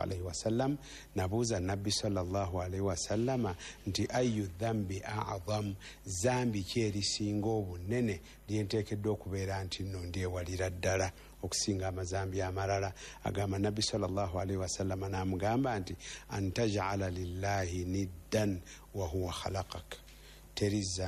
alaihi wasallam nabuuza nabbi sallallahu alaihi wasallama nti ayu dhambi a'zam, zambi ki erisinga obunene lyenteekeddwa okubeera nti nno ndyewalira ddala okusinga amazambi amalala? Agamba nabbi sallallahu alaihi wasallama n'amugamba nti antaj'ala lillahi niddan wa huwa khalaqak, teriza